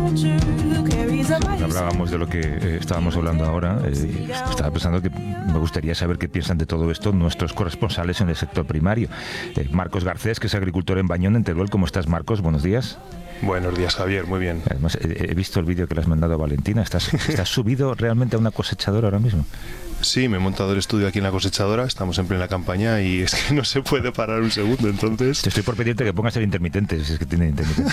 Hablábamos de lo que estábamos hablando ahora. Estaba pensando que me gustaría saber qué piensan de todo esto nuestros corresponsales en el sector primario. Marcos Garcés, que es agricultor en Bañón, en Teruel. ¿Cómo estás, Marcos? Buenos días. Buenos días, Javier, muy bien. Además, he visto el vídeo que le has mandado a Valentina. ¿Estás subido realmente a una cosechadora ahora mismo? Sí, me he montado el estudio aquí en la cosechadora, estamos en plena campaña y es que no se puede parar un segundo, entonces... Te estoy por pedirte que pongas el intermitente, si es que tiene intermitente.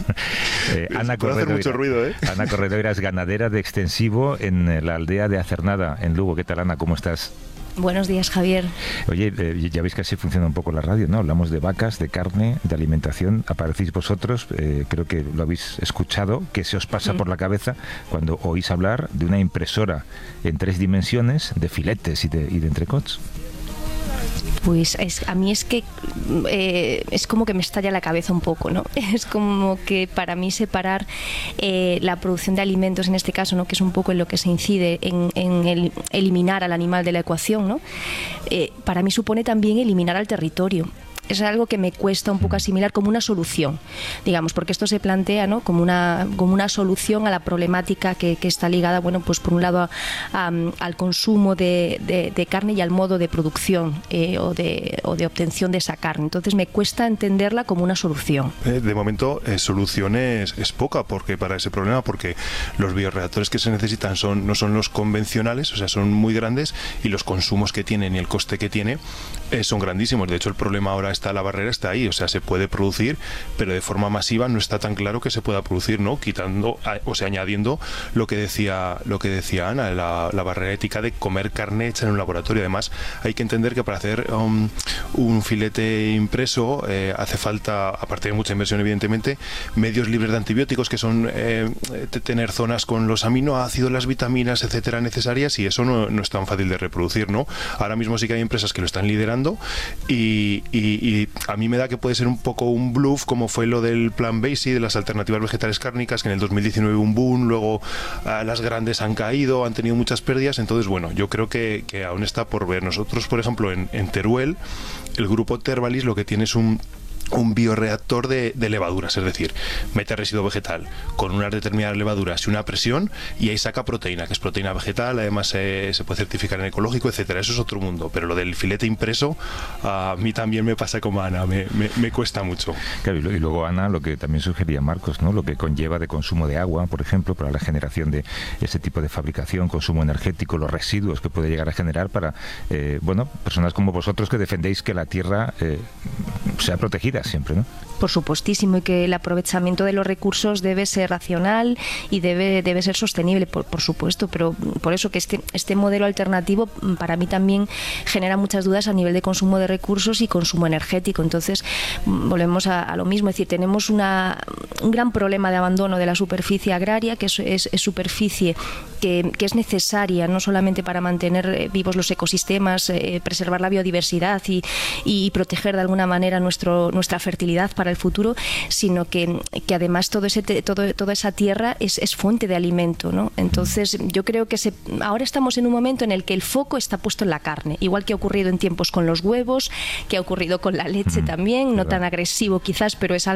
Ana Corredoira, mucho ruido, ¿eh? Ana Corredoira es ganadera de extensivo en la aldea de Acernada, en Lugo. ¿Qué tal, Ana? ¿Cómo estás? Buenos días, Javier. Oye, ya veis que así funciona un poco la radio, ¿no? Hablamos de vacas, de carne, de alimentación. Aparecéis vosotros, creo que lo habéis escuchado, que se os pasa por la cabeza cuando oís hablar de una impresora en 3 dimensiones, de filetes y de entrecots. Pues a mí es que es como que me estalla la cabeza un poco, ¿no? Es como que para mí separar la producción de alimentos, en este caso, ¿no?, que es un poco en lo que se incide en eliminar al animal de la ecuación, ¿no? Para mí supone también eliminar al territorio. Es algo que me cuesta un poco asimilar como una solución, digamos, porque esto se plantea, ¿no?, como una solución a la problemática que está ligada, bueno, pues por un lado al consumo de carne y al modo de producción o de obtención de esa carne. Entonces me cuesta entenderla como una solución. De momento, solución es poca para ese problema, porque los bioreactores que se necesitan no son los convencionales, o sea, son muy grandes, y los consumos que tienen y el coste que tiene son grandísimos. De hecho, el problema ahora la barrera está ahí, o sea, se puede producir, pero de forma masiva no está tan claro que se pueda producir, ¿no? Quitando, o sea, añadiendo lo que decía Ana, la barrera ética de comer carne hecha en un laboratorio. Además, hay que entender que para hacer un filete impreso hace falta, aparte de mucha inversión, evidentemente, medios libres de antibióticos, que son tener zonas con los aminoácidos, las vitaminas, etcétera, necesarias, y eso no es tan fácil de reproducir, ¿no? Ahora mismo sí que hay empresas que lo están liderando y a mí me da que puede ser un poco un bluff, como fue lo del Plan Basic, de las alternativas vegetales cárnicas, que en el 2019 hubo un boom, luego las grandes han caído, han tenido muchas pérdidas. Entonces, bueno, yo creo que aún está por ver. Nosotros, por ejemplo, en Teruel, el grupo Tervalis lo que tiene es un bioreactor de levaduras, es decir, mete residuo vegetal con unas determinadas levaduras y una presión, y ahí saca proteína, que es proteína vegetal. Además se puede certificar en ecológico, etcétera. Eso es otro mundo, pero lo del filete impreso a mí también me pasa como a Ana, me cuesta mucho. Claro, y luego, Ana, lo que también sugería Marcos, ¿no?, lo que conlleva de consumo de agua, por ejemplo, para la generación de ese tipo de fabricación, consumo energético, los residuos que puede llegar a generar para personas como vosotros que defendéis que la tierra sea protegida siempre, ¿no? Por supuestísimo, y que el aprovechamiento de los recursos debe ser racional y debe ser sostenible, por supuesto, pero por eso que este modelo alternativo para mí también genera muchas dudas a nivel de consumo de recursos y consumo energético. Entonces volvemos a lo mismo, es decir, tenemos un gran problema de abandono de la superficie agraria, que es superficie que es necesaria no solamente para mantener vivos los ecosistemas, preservar la biodiversidad y proteger de alguna manera nuestra fertilidad para el futuro, sino que además toda esa tierra es fuente de alimento, ¿no? Entonces yo creo que ahora estamos en un momento en el que el foco está puesto en la carne, igual que ha ocurrido en tiempos con los huevos, que ha ocurrido con la leche también, no tan agresivo quizás, pero es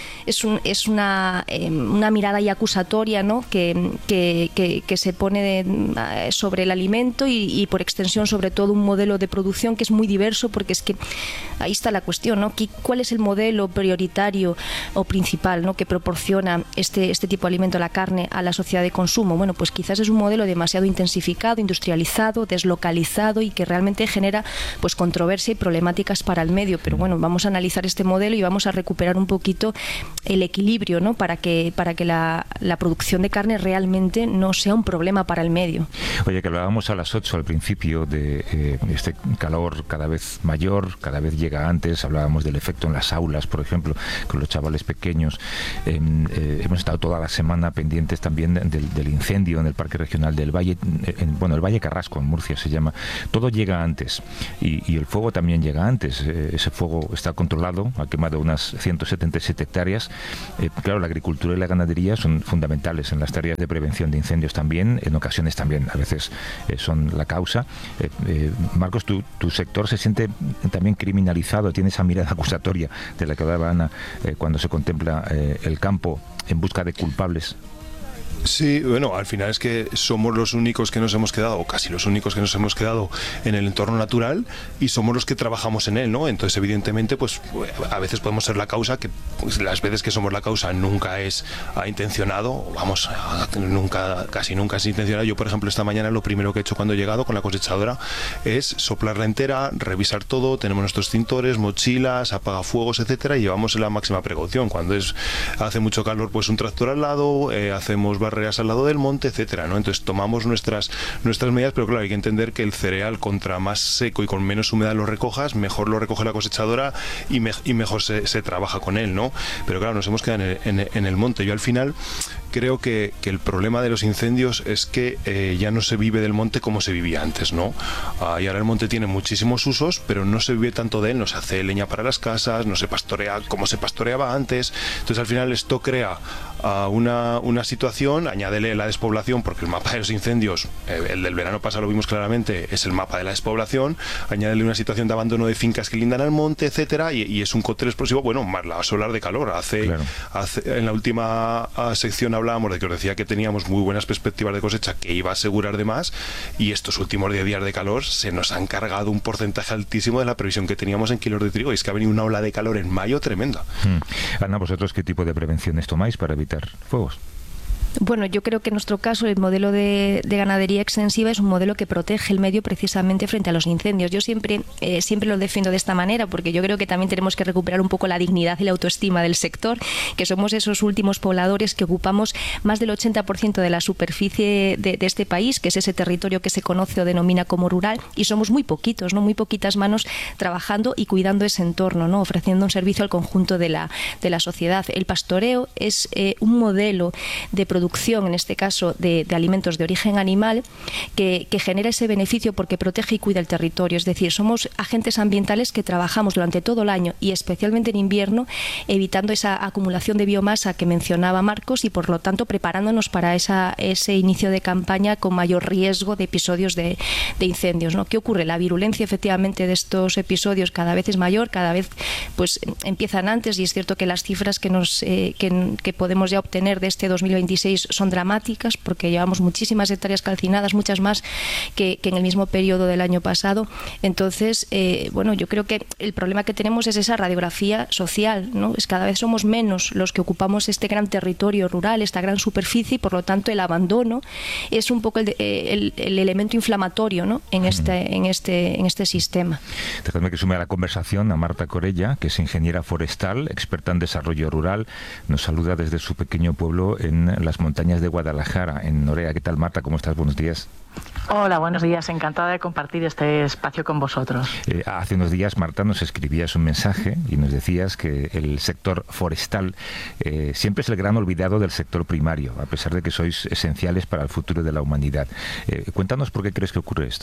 una mirada ya acusatoria, ¿no?, que se pone sobre el alimento y por extensión sobre todo un modelo de producción que es muy diverso, porque es que ahí está la cuestión, ¿no? ¿Cuál es el modelo prioritario o principal, ¿no?, que proporciona este tipo de alimento, la carne, a la sociedad de consumo? Bueno, pues quizás es un modelo demasiado intensificado, industrializado, deslocalizado, y que realmente genera pues controversia y problemáticas para el medio. Pero bueno, vamos a analizar este modelo y vamos a recuperar un poquito el equilibrio, ¿no?, para que la producción de carne realmente no sea un problema para el medio. Oye, que hablábamos a las 8 al principio de este calor cada vez mayor, cada vez llega antes. Hablábamos del efecto en las aulas, por ejemplo, con los chavales pequeños. Hemos estado toda la semana pendientes también del incendio en el Parque Regional del Valle, el Valle Carrasco, en Murcia se llama. Todo llega antes y el fuego también llega antes. Ese fuego está controlado, ha quemado unas 177 hectáreas. Claro, la agricultura y la ganadería son fundamentales en las tareas de prevención de incendios también, en ocasiones también, a veces son la causa. Marcos, tu sector se siente también criminalizado, tiene esa mirada acusatoria de la que hablaba Ana cuando se contempla el campo en busca de culpables. Sí, bueno, al final es que somos los únicos que nos hemos quedado, o casi los únicos que nos hemos quedado en el entorno natural, y somos los que trabajamos en él, ¿no? Entonces, evidentemente, pues a veces podemos ser la causa, que pues, las veces que somos la causa nunca es intencionado, casi nunca es intencionado. Yo, por ejemplo, esta mañana lo primero que he hecho cuando he llegado con la cosechadora es soplarla entera, revisar todo, tenemos nuestros extintores, mochilas, apagafuegos, etcétera, y llevamos la máxima precaución. Cuando hace mucho calor, pues un tractor al lado, hacemos barreras al lado del monte, etcétera, ¿no? Entonces tomamos nuestras medidas, pero claro, hay que entender que el cereal, contra más seco y con menos humedad lo recojas, mejor lo recoge la cosechadora y mejor se trabaja con él, ¿no? Pero claro, nos hemos quedado en el monte. Yo al final creo que el problema de los incendios es que ya no se vive del monte como se vivía antes, ¿no? Y ahora el monte tiene muchísimos usos, pero no se vive tanto de él, no se hace leña para las casas, no se pastorea como se pastoreaba antes. Entonces al final esto crea una situación, añádele la despoblación, porque el mapa de los incendios, el del verano pasado lo vimos claramente, es el mapa de la despoblación, añádele una situación de abandono de fincas que lindan al monte, etcétera, y es un cóctel explosivo, bueno, más la solar de calor. En la última sección hablábamos de que os decía que teníamos muy buenas perspectivas de cosecha, que iba a asegurar de más, y estos últimos 10 días de calor se nos han cargado un porcentaje altísimo de la previsión que teníamos en kilos de trigo, y es que ha venido una ola de calor en mayo tremenda. Ana, ¿vosotros qué tipo de prevenciones tomáis para evitar fuegos? Bueno, yo creo que en nuestro caso el modelo de ganadería extensiva es un modelo que protege el medio precisamente frente a los incendios. Yo siempre lo defiendo de esta manera, porque yo creo que también tenemos que recuperar un poco la dignidad y la autoestima del sector, que somos esos últimos pobladores que ocupamos más del 80% de la superficie de este país, que es ese territorio que se conoce o denomina como rural, y somos muy poquitos, ¿no? Muy poquitas manos trabajando y cuidando ese entorno, ¿no? Ofreciendo un servicio al conjunto de la sociedad. El pastoreo es un modelo de producción, en este caso de alimentos de origen animal, que genera ese beneficio porque protege y cuida el territorio. Es decir, somos agentes ambientales que trabajamos durante todo el año y especialmente en invierno, evitando esa acumulación de biomasa que mencionaba Marcos, y por lo tanto preparándonos para ese inicio de campaña con mayor riesgo de episodios de incendios, ¿no? ¿Qué ocurre? La virulencia efectivamente de estos episodios cada vez es mayor, cada vez pues empiezan antes, y es cierto que las cifras que podemos ya obtener de este 2026 son dramáticas, porque llevamos muchísimas hectáreas calcinadas, muchas más que en el mismo periodo del año pasado. Entonces, bueno, yo creo que el problema que tenemos es esa radiografía social, ¿no? Es cada vez somos menos los que ocupamos este gran territorio rural, esta gran superficie, y por lo tanto el abandono es un poco el elemento inflamatorio, ¿no? en este sistema. Dejadme que sume a la conversación a Marta Corella, que es ingeniera forestal, experta en desarrollo rural. Nos saluda desde su pequeño pueblo en las montañas de Guadalajara, en Norea. ¿Qué tal, Marta? ¿Cómo estás? Buenos días. Hola, buenos días. Encantada de compartir este espacio con vosotros. Hace unos días, Marta, nos escribías un mensaje y nos decías que el sector forestal siempre es el gran olvidado del sector primario, a pesar de que sois esenciales para el futuro de la humanidad. Cuéntanos por qué crees que ocurre esto.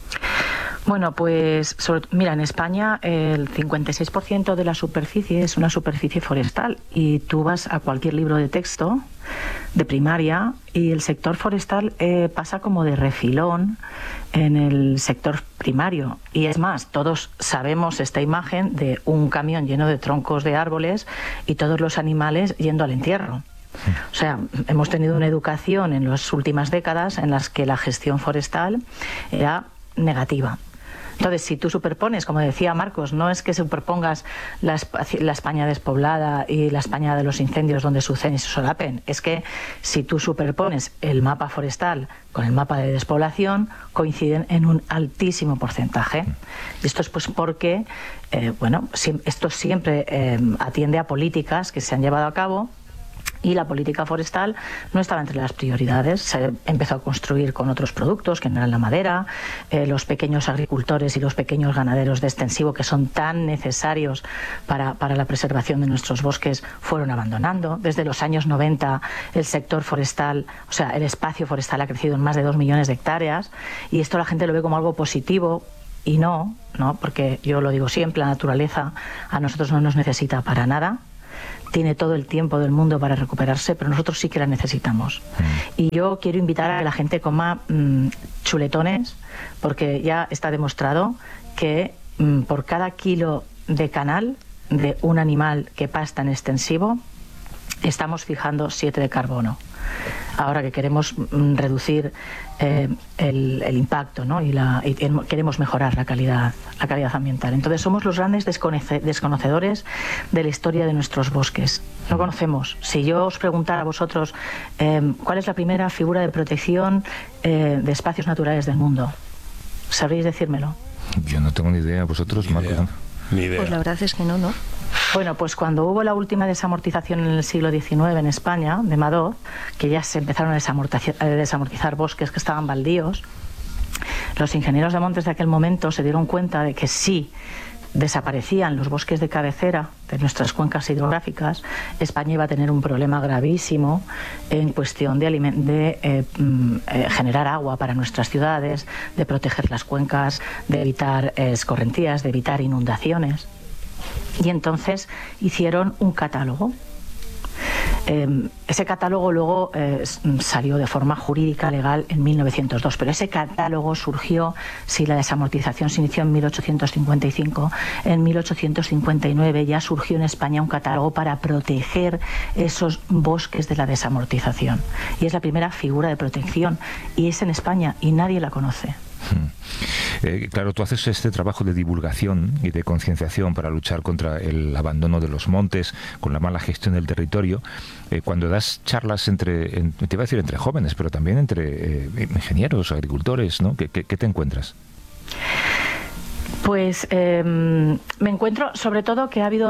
Bueno, pues mira, en España el 56% de la superficie es una superficie forestal, y tú vas a cualquier libro de texto de primaria y el sector forestal pasa como de refilón en el sector primario. Y es más, todos sabemos esta imagen de un camión lleno de troncos de árboles y todos los animales yendo al entierro. O sea, hemos tenido una educación en las últimas décadas en las que la gestión forestal era negativa. Entonces, si tú superpones, como decía Marcos, no es que superpongas la España despoblada y la España de los incendios donde suceden y se solapen, es que si tú superpones el mapa forestal con el mapa de despoblación, coinciden en un altísimo porcentaje. Y esto es pues porque, esto siempre atiende a políticas que se han llevado a cabo, y la política forestal no estaba entre las prioridades. Se empezó a construir con otros productos, que no eran la madera, los pequeños agricultores y los pequeños ganaderos de extensivo, que son tan necesarios para la preservación de nuestros bosques, fueron abandonando. Desde los años 90 el sector forestal, o sea, el espacio forestal ha crecido en más de 2 millones de hectáreas, y esto la gente lo ve como algo positivo, y no, porque yo lo digo siempre, la naturaleza a nosotros no nos necesita para nada. Tiene todo el tiempo del mundo para recuperarse, pero nosotros sí que la necesitamos. Y yo quiero invitar a que la gente coma chuletones, porque ya está demostrado que por cada kilo de canal de un animal que pasta en extensivo, estamos fijando 7 de carbono. ahora que queremos reducir el impacto, ¿no? y queremos mejorar la calidad ambiental. Entonces somos los grandes desconocedores de la historia de nuestros bosques. No conocemos. Si yo os preguntara a vosotros cuál es la primera figura de protección de espacios naturales del mundo, ¿sabréis decírmelo? Yo no tengo ni idea. ¿Vosotros, Marco? Ni idea. Pues la verdad es que no. Bueno, pues cuando hubo la última desamortización en el siglo XIX en España, de Madoz, que ya se empezaron a desamortizar bosques que estaban baldíos, los ingenieros de montes de aquel momento se dieron cuenta de que si desaparecían los bosques de cabecera de nuestras cuencas hidrográficas, España iba a tener un problema gravísimo en cuestión de generar agua para nuestras ciudades, de proteger las cuencas, de evitar escorrentías, de evitar inundaciones. Y entonces hicieron un catálogo. Ese catálogo luego salió de forma jurídica legal en 1902, pero ese catálogo surgió, si la desamortización se inició en 1855, en 1859 ya surgió en España un catálogo para proteger esos bosques de la desamortización. Y es la primera figura de protección, y es en España, y nadie la conoce. Claro, tú haces este trabajo de divulgación y de concienciación para luchar contra el abandono de los montes, con la mala gestión del territorio. Cuando das charlas te iba a decir entre jóvenes, pero también entre ingenieros o agricultores, ¿no? ¿Qué te encuentras? Pues me encuentro sobre todo que ha habido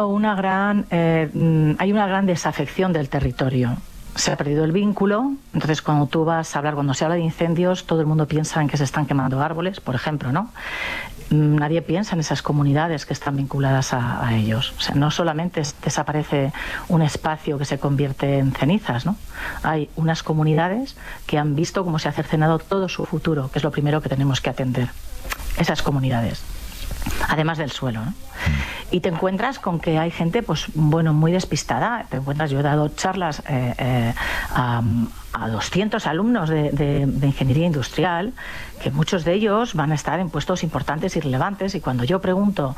hay una gran desafección del territorio. Se ha perdido el vínculo. Entonces cuando se habla de incendios, todo el mundo piensa en que se están quemando árboles, por ejemplo, ¿no? Nadie piensa en esas comunidades que están vinculadas a ellos. O sea, no solamente desaparece un espacio que se convierte en cenizas, ¿no? Hay unas comunidades que han visto cómo se ha cercenado todo su futuro, que es lo primero que tenemos que atender. Esas comunidades, además del suelo, ¿no? Y te encuentras con que hay gente, pues bueno, muy despistada. Yo he dado charlas a 200 alumnos de ingeniería industrial, que muchos de ellos van a estar en puestos importantes y relevantes, y cuando yo pregunto,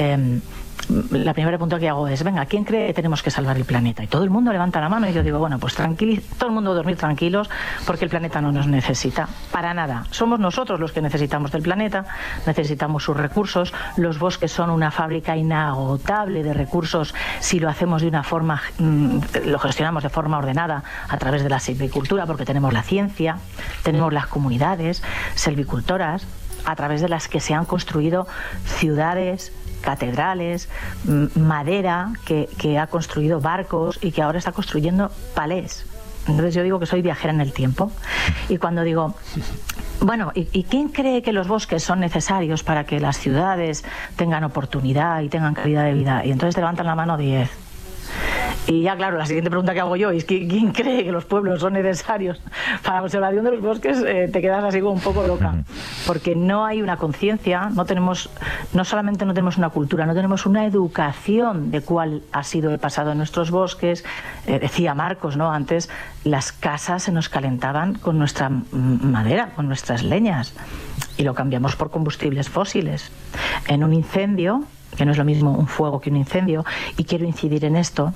la primera pregunta que hago es: venga, ¿quién cree que tenemos que salvar el planeta? Y todo el mundo levanta la mano, y yo digo, bueno, pues todo el mundo dormir tranquilos, porque el planeta no nos necesita para nada. Somos nosotros los que necesitamos del planeta, necesitamos sus recursos. Los bosques son una fábrica inagotable de recursos si lo hacemos de una forma, lo gestionamos de forma ordenada a través de la silvicultura, porque tenemos la ciencia, tenemos las comunidades silvicultoras a través de las que se han construido ciudades, catedrales, madera que ha construido barcos y que ahora está construyendo palés. Entonces yo digo que soy viajera en el tiempo, y cuando digo, bueno, ¿y quién cree que los bosques son necesarios para que las ciudades tengan oportunidad y tengan calidad de vida? Y entonces te levantan la mano 10. Y ya, claro, la siguiente pregunta que hago yo es: ¿quién cree que los pueblos son necesarios para la conservación de los bosques? Te quedas así como un poco loca, porque no hay una conciencia, no solamente no tenemos una cultura, no tenemos una educación de cuál ha sido el pasado de nuestros bosques. Decía Marcos, ¿no? Antes las casas se nos calentaban con nuestra madera, con nuestras leñas, y lo cambiamos por combustibles fósiles. En un incendio, que no es lo mismo un fuego que un incendio, y quiero incidir en esto,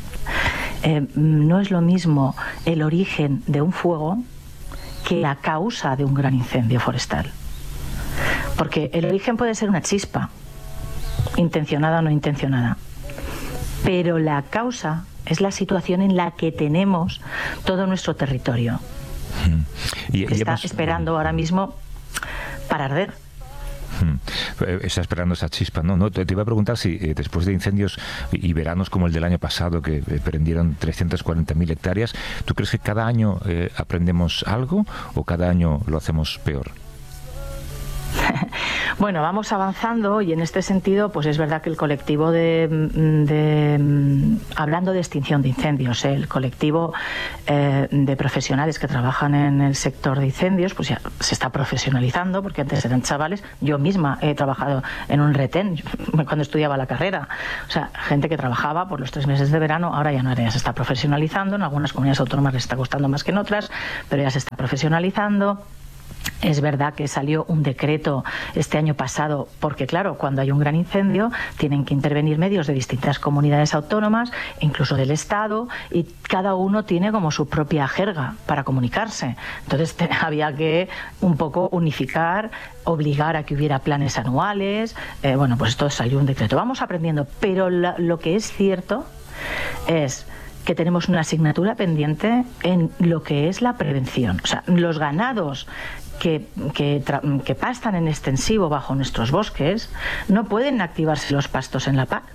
no es lo mismo el origen de un fuego que la causa de un gran incendio forestal. Porque el origen puede ser una chispa, intencionada o no intencionada, pero la causa es la situación en la que tenemos todo nuestro territorio, que está esperando ahora mismo para arder. Está esperando esa chispa, ¿no? Te iba a preguntar si después de incendios y veranos como el del año pasado, que prendieron 340.000 hectáreas, ¿tú crees que cada año aprendemos algo o cada año lo hacemos peor? Bueno, vamos avanzando, y en este sentido, pues es verdad que el colectivo hablando de extinción de incendios, el colectivo de profesionales que trabajan en el sector de incendios, pues ya se está profesionalizando, porque antes eran chavales. Yo misma he trabajado en un retén cuando estudiaba la carrera. O sea, gente que trabajaba por los 3 meses de verano, ahora ya no, ya se está profesionalizando. En algunas comunidades autónomas les está costando más que en otras, pero ya se está profesionalizando. Es verdad que salió un decreto este año pasado, porque claro, cuando hay un gran incendio tienen que intervenir medios de distintas comunidades autónomas, incluso del Estado, y cada uno tiene como su propia jerga para comunicarse. Entonces había que un poco unificar, obligar a que hubiera planes anuales. Bueno, pues esto salió un decreto. Vamos aprendiendo, pero lo que es cierto es que tenemos una asignatura pendiente en lo que es la prevención. O sea, los ganados que pastan en extensivo bajo nuestros bosques no pueden activarse los pastos en la PAC.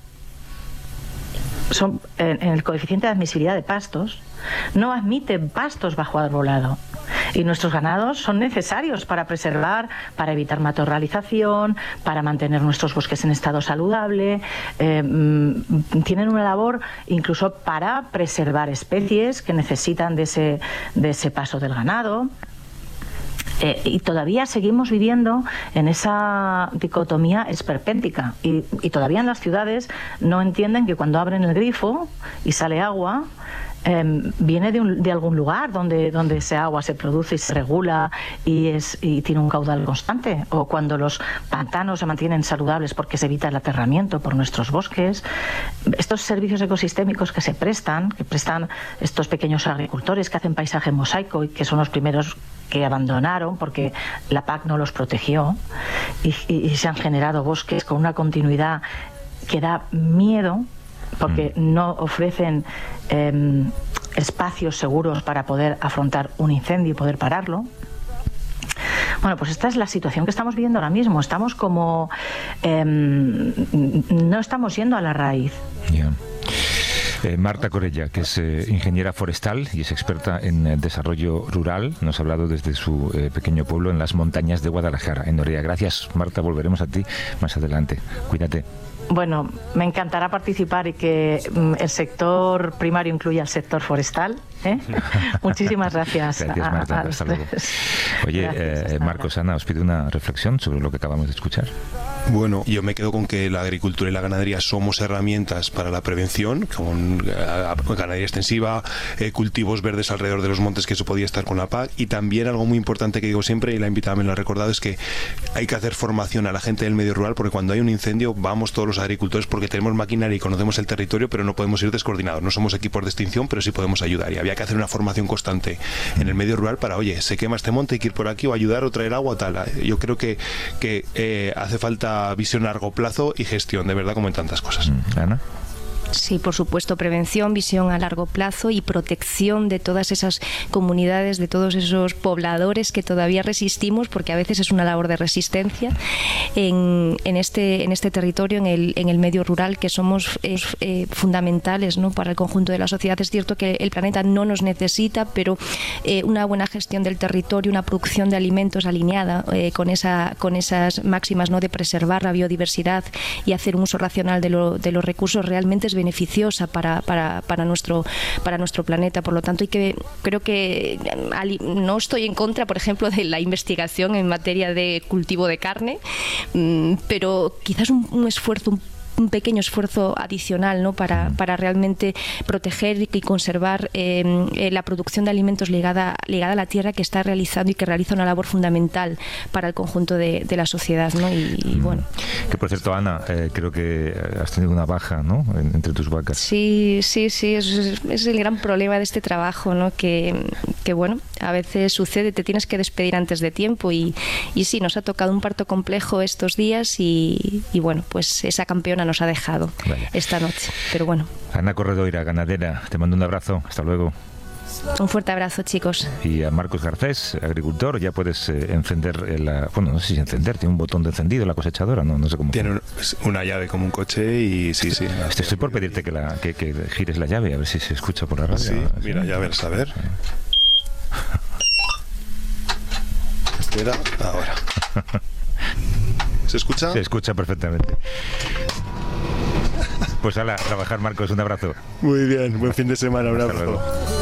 En el coeficiente de admisibilidad de pastos no admiten pastos bajo arbolado, y nuestros ganados son necesarios para preservar, para evitar matorralización, para mantener nuestros bosques en estado saludable. Tienen una labor incluso para preservar especies que necesitan de ese paso del ganado. Y todavía seguimos viviendo en esa dicotomía esperpéntica, y todavía en las ciudades no entienden que cuando abren el grifo y sale agua, viene de algún lugar donde ese agua se produce y se regula y tiene un caudal constante, o cuando los pantanos se mantienen saludables porque se evita el aterramiento por nuestros bosques. Estos servicios ecosistémicos que prestan estos pequeños agricultores que hacen paisaje mosaico y que son los primeros que abandonaron porque la PAC no los protegió, y se han generado bosques con una continuidad que da miedo, porque no ofrecen espacios seguros para poder afrontar un incendio y poder pararlo. Bueno, pues esta es la situación que estamos viviendo ahora mismo. Estamos como no estamos yendo a la raíz. Yeah. Marta Corella, que es ingeniera forestal y es experta en desarrollo rural, nos ha hablado desde su pequeño pueblo en las montañas de Guadalajara, en Oria. Gracias, Marta, volveremos a ti más adelante. Cuídate. Bueno, me encantará participar y que el sector primario incluya el sector forestal. Muchísimas gracias. Gracias, Marta. Hasta luego. Oye, gracias, Marcos, Ana, os pido una reflexión sobre lo que acabamos de escuchar. Bueno, yo me quedo con que la agricultura y la ganadería somos herramientas para la prevención, con ganadería extensiva, cultivos verdes alrededor de los montes, que eso podía estar con la PAC, y también algo muy importante que digo siempre, y la invitada me lo ha recordado, es que hay que hacer formación a la gente del medio rural, porque cuando hay un incendio vamos todos los agricultores porque tenemos maquinaria y conocemos el territorio, pero no podemos ir descoordinados, no somos equipos de extinción, pero sí podemos ayudar, y había que hacer una formación constante en el medio rural para, oye, se quema este monte, hay que ir por aquí o ayudar o traer agua, tal. Yo creo que hace falta visión a largo plazo y gestión, de verdad, como en tantas cosas. Ana. Sí, por supuesto, prevención, visión a largo plazo y protección de todas esas comunidades, de todos esos pobladores que todavía resistimos, porque a veces es una labor de resistencia en este territorio, en el medio rural, que somos fundamentales, ¿no?, para el conjunto de la sociedad. Es cierto que el planeta no nos necesita, pero una buena gestión del territorio, una producción de alimentos alineada con esas máximas, ¿no?, de preservar la biodiversidad y hacer un uso racional de los recursos, realmente es beneficiosa para nuestro planeta. Por lo tanto, creo que no estoy en contra, por ejemplo, de la investigación en materia de cultivo de carne, pero quizás un pequeño esfuerzo adicional, ¿no?, para realmente proteger y conservar la producción de alimentos ligada a la tierra, que está realizando y que realiza una labor fundamental para el conjunto de la sociedad, ¿no? Y bueno. Que por cierto, Ana, creo que has tenido una baja, ¿no?, entre tus vacas. Sí, es el gran problema de este trabajo, ¿no?, que bueno, a veces sucede, te tienes que despedir antes de tiempo y sí, nos ha tocado un parto complejo estos días y bueno, pues esa campeona nos ha dejado esta noche, pero bueno. Ana Corredoira, ganadera, te mando un abrazo, hasta luego. Un fuerte abrazo, chicos. Y a Marcos Garcés, agricultor, ya puedes encender bueno, no sé si encender, tiene un botón de encendido la cosechadora, no sé cómo. Tiene una llave como un coche y sí. Estoy por pedirte que gires la llave, a ver si se escucha por la radio. Sí, mira, ya verás, a ver. Espera, ahora. ¿Se escucha? Se escucha perfectamente. Pues a trabajar, Marcos, un abrazo. Muy bien, buen fin de semana, un Hasta abrazo. Luego.